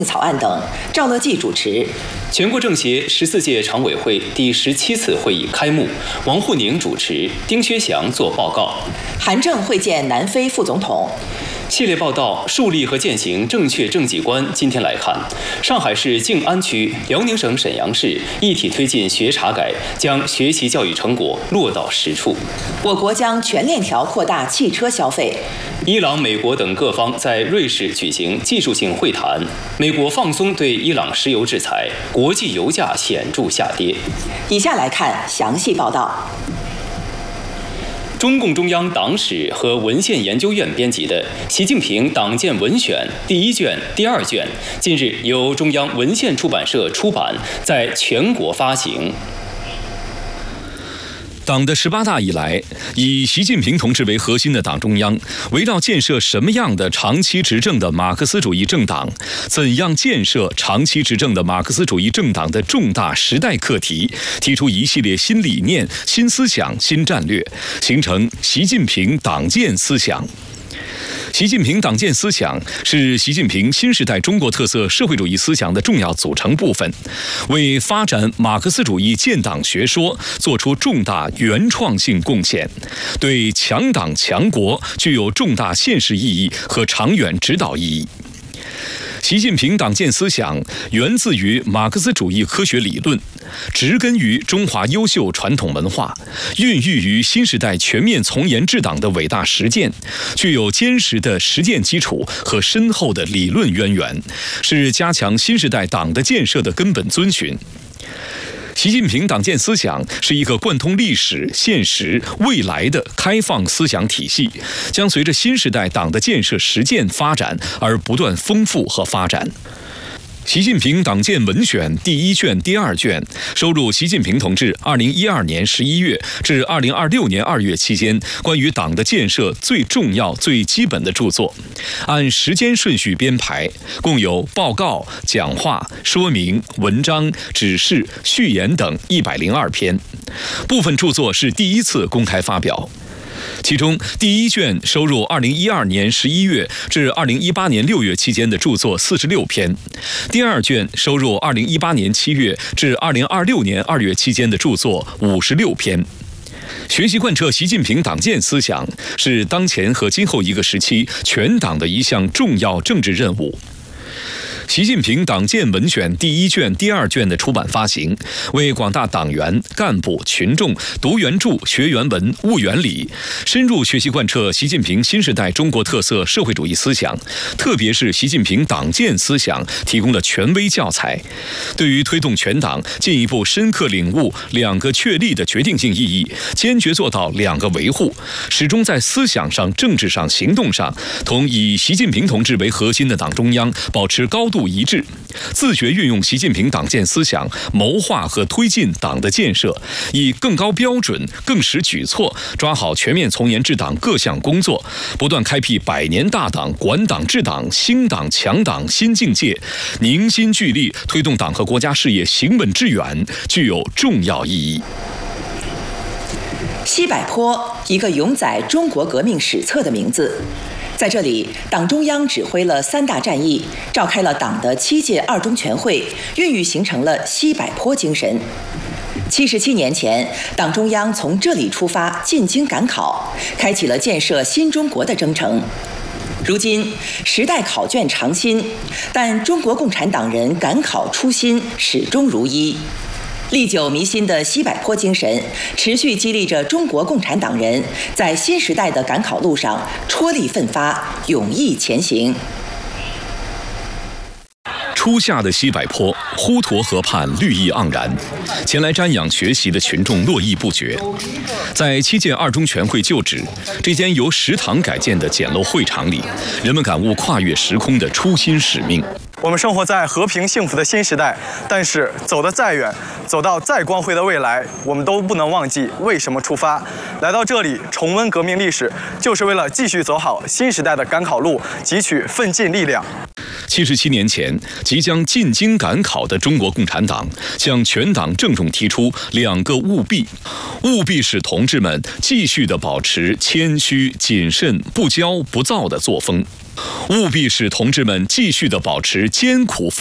草案等。赵乐际主持。 全国政协14届常委会第17次会议开幕，王沪宁主持，丁薛祥作报告。 韩正会见南非副总统。 系列报道树立和践行正确政绩观。今天来看，上海市静安区、辽宁省沈阳市一体推进学查改，将学习教育成果落到实处。 我国将全链条扩大汽车消费。 伊朗、美国等各方在瑞士举行技术性会谈，美国放松对伊朗石油制裁，国际油价显著下跌。 以下来看详细报道。 中共中央党史和文献研究院编辑的《习近平党建文选》第1卷、第2卷，近日由中央文献出版社出版，在全国发行。 党的18大以来，以习近平同志为核心的党中央，围绕建设什么样的长期执政的马克思主义政党，怎样建设长期执政的马克思主义政党的重大时代课题，提出一系列新理念、新思想、新战略，形成习近平党建思想。习近平党建思想是习近平新时代中国特色社会主义思想的重要组成部分，为发展马克思主义建党学说做出重大原创性贡献，对强党强国具有重大现实意义和长远指导意义。习近平党建思想源自于马克思主义科学理论，植根于中华优秀传统文化，孕育于新时代全面从严治党的伟大实践，具有坚实的实践基础和深厚的理论渊源，是加强新时代党的建设的根本遵循。习近平党建思想是一个贯通历史、现实、未来的开放思想体系，将随着新时代党的建设实践发展而不断丰富和发展。习近平党建文选第1卷、第2卷收录习近平同志2012年11月至2026年2月期间关于党的建设最重要、最基本的著作，按时间顺序编排，共有报告、讲话、说明、文章、指示、序言等102篇，部分著作是第1次公开发表。其中第1卷收入2012年11月至2018年6月期间的著作46篇，第2卷收入2018年7月至2026年2月期间的著作56篇。学习贯彻习近平党建思想是当前和今后一个时期全党的一项重要政治任务。习近平党建文选第1卷、第2卷的出版发行，为广大党员、干部、群众读原著、学原文、悟原理，深入学习贯彻习近平新时代中国特色社会主义思想，特别是习近平党建思想提供了权威教材，对于推动全党进一步深刻领悟2个确立的决定性意义，坚决做到2个维护，始终在思想上、政治上、行动上同以习近平同志为核心的党中央保持高度一致，自觉运用习近平党建思想谋划和推进党的建设，以更高标准、更实举措抓好全面从严治党各项工作，不断开辟100年大党、管党治党、兴党强党新境界，凝心聚力推动党和国家事业行稳致远，具有重要意义。 西柏坡，一个永载中国革命史册的名字。在这里，党中央指挥了3大战役，召开了党的7届2中全会，孕育形成了西柏坡精神。77年前，党中央从这里出发，进京赶考，开启了建设新中国的征程。如今，时代考卷常新，但中国共产党人赶考初心始终如一。历久弥新的西柏坡精神，持续激励着中国共产党人在新时代的赶考路上踔厉奋发，勇毅前行。 初夏的西柏坡，滹沱河畔绿意盎然，前来瞻仰学习的群众络绎不绝。在7届2中全会旧址，这间由食堂改建的简陋会场里，人们感悟跨越时空的初心使命。 我们生活在和平幸福的新时代，但是走得再远，走到再光辉的未来，我们都不能忘记为什么出发。来到这里重温革命历史，就是为了继续走好新时代的赶考路，汲取奋进力量。 77年前，即将进京赶考的中国共产党向全党郑重提出2个务必，务必使同志们继续地保持谦虚、谨慎、不骄不躁的作风。 务必使同志们继续地保持艰苦